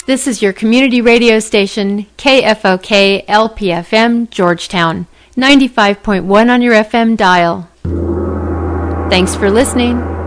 This is your community radio station, KFOK LPFM, Georgetown, 95.1 on your FM dial. Thanks for listening.